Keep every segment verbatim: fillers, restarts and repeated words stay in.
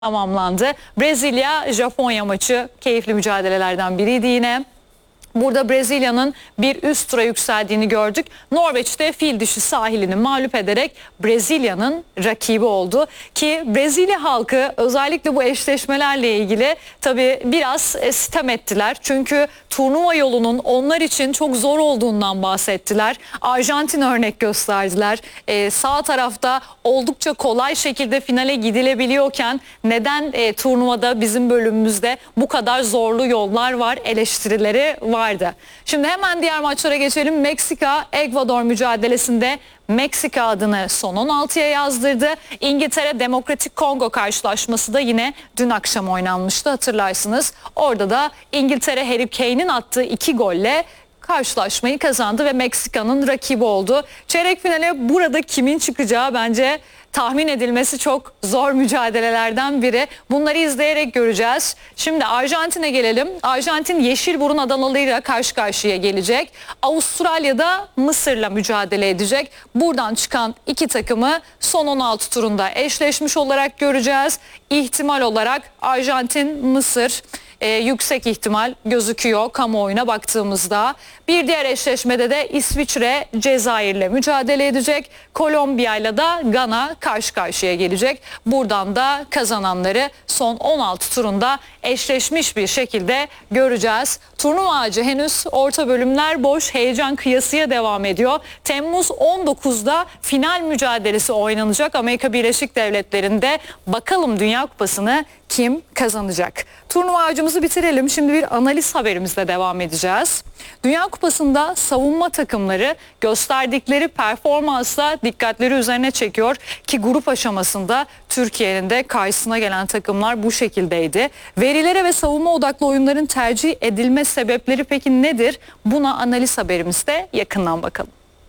tamamlandı. Brezilya-Japonya maçı keyifli mücadelelerden biriydi yine. Burada Brezilya'nın bir üst tura yükseldiğini gördük. Norveç'te fil dişi sahilini mağlup ederek Brezilya'nın rakibi oldu. Ki Brezilya halkı özellikle bu eşleşmelerle ilgili tabii biraz sitem ettiler. Çünkü turnuva yolunun onlar için çok zor olduğundan bahsettiler. Arjantin örnek gösterdiler. Ee, sağ tarafta oldukça kolay şekilde finale gidilebiliyorken neden e, turnuvada bizim bölümümüzde bu kadar zorlu yollar var eleştirileri var. Vardı. Şimdi hemen diğer maçlara geçelim. Meksika-Ekvador mücadelesinde Meksika adını son on altıya yazdırdı. İngiltere Demokratik Kongo karşılaşması da yine dün akşam oynanmıştı, hatırlarsınız. Orada da İngiltere Harry Kane'in attığı iki golle karşılaşmayı kazandı ve Meksika'nın rakibi oldu. Çeyrek finale burada kimin çıkacağı bence tahmin edilmesi çok zor mücadelelerden biri. Bunları izleyerek göreceğiz. Şimdi Arjantin'e gelelim. Arjantin Yeşilburun Adanalı'yla karşı karşıya gelecek. Avustralya'da Mısır'la mücadele edecek. Buradan çıkan iki takımı son on altı turunda eşleşmiş olarak göreceğiz. İhtimal olarak Arjantin-Mısır Ee, yüksek ihtimal gözüküyor kamuoyuna baktığımızda. Bir diğer eşleşmede de İsviçre Cezayir'le mücadele edecek. Kolombiya ile de Gana karşı karşıya gelecek. Buradan da kazananları son on altı turunda eşleşmiş bir şekilde göreceğiz. Turnuva ağacı henüz, orta bölümler boş, heyecan kıyasıya devam ediyor. Temmuz on dokuzda final mücadelesi oynanacak Amerika Birleşik Devletleri'nde. Bakalım Dünya Kupası'nı kim kazanacak? Turnuva ağacımızı bitirelim. Şimdi bir analiz haberimizle devam edeceğiz. Dünya Kupası'nda savunma takımları gösterdikleri performansla dikkatleri üzerine çekiyor ki grup aşamasında Türkiye'nin de karşısına gelen takımlar bu şekildeydi. Verilere ve savunma odaklı oyunların tercih edilme sebepleri peki nedir? Buna analiz haberimizde yakından bakalım.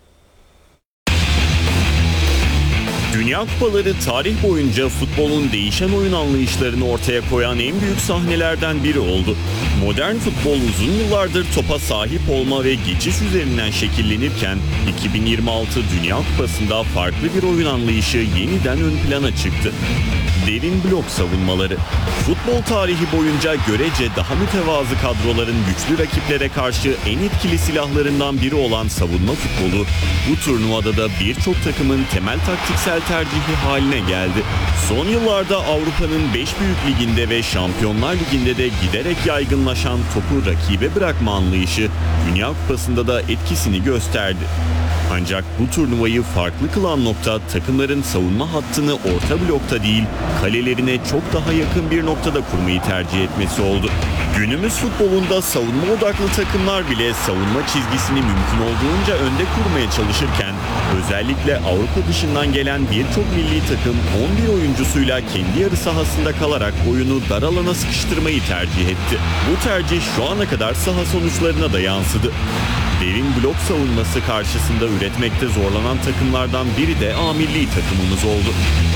Dünya Kupaları tarih boyunca futbolun değişen oyun anlayışlarını ortaya koyan en büyük sahnelerden biri oldu. Modern futbol uzun yıllardır topa sahip olma ve geçiş üzerinden şekillenirken iki bin yirmi altı Dünya Kupası'nda farklı bir oyun anlayışı yeniden ön plana çıktı. Derin blok savunmaları. Futbol tarihi boyunca görece daha mütevazı kadroların güçlü rakiplere karşı en etkili silahlarından biri olan savunma futbolu, bu turnuvada da birçok takımın temel taktiksel tercihi haline geldi. Son yıllarda Avrupa'nın beş büyük liginde ve Şampiyonlar Ligi'nde de giderek yaygınlaşan topu rakibe bırakma anlayışı Dünya Kupası'nda da etkisini gösterdi. Ancak bu turnuvayı farklı kılan nokta takımların savunma hattını orta blokta değil, kalelerine çok daha yakın bir noktada kurmayı tercih etmesi oldu. Günümüz futbolunda savunma odaklı takımlar bile savunma çizgisini mümkün olduğunca önde kurmaya çalışırken özellikle Avrupa dışından gelen birçok milli takım on bir oyuncusuyla kendi yarı sahasında kalarak oyunu dar alana sıkıştırmayı tercih etti. Bu tercih şu ana kadar saha sonuçlarına da yansıdı. Derin blok savunması karşısında üretmekte zorlanan takımlardan biri de A milli takımımız oldu.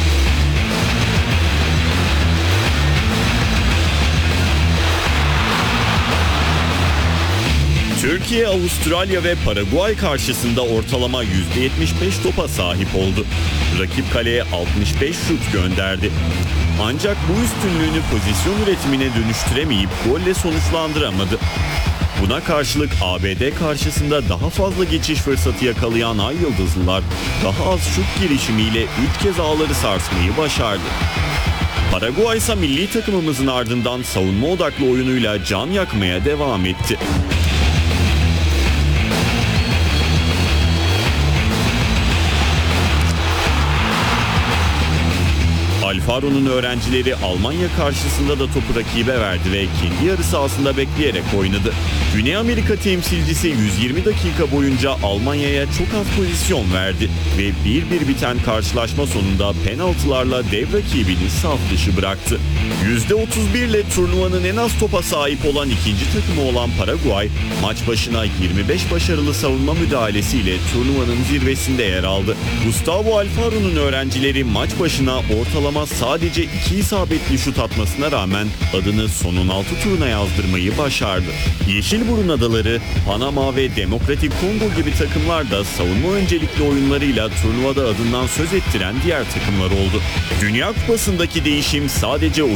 Türkiye, Avustralya ve Paraguay karşısında ortalama yüzde yetmiş beş topa sahip oldu. Rakip kaleye altmış beş şut gönderdi. Ancak bu üstünlüğünü pozisyon üretimine dönüştüremeyip golle sonuçlandıramadı. Buna karşılık A B D karşısında daha fazla geçiş fırsatı yakalayan Ay Yıldızlılar daha az şut girişimiyle üç kez ağları sarsmayı başardı. Paraguay ise milli takımımızın ardından savunma odaklı oyunuyla can yakmaya devam etti. Alfaro'nun öğrencileri Almanya karşısında da topu rakibe verdi ve kendi yarı sahasında bekleyerek oynadı. Güney Amerika temsilcisi yüz yirmi dakika boyunca Almanya'ya çok az pozisyon verdi ve bir bir biten karşılaşma sonunda penaltılarla dev rakibini saf dışı bıraktı. yüzde otuz bir ile turnuvanın en az topa sahip olan ikinci takımı olan Paraguay, maç başına yirmi beş başarılı savunma müdahalesiyle turnuvanın zirvesinde yer aldı. Gustavo Alfaro'nun öğrencileri maç başına ortalama sadece iki isabetli şut atmasına rağmen adını son on altı turuna yazdırmayı başardı. Yeşilburun Adaları, Panama ve Demokratik Kongo gibi takımlar da savunma öncelikli oyunlarıyla turnuvada adından söz ettiren diğer takımlar oldu. Dünya Kupası'ndaki değişim sadece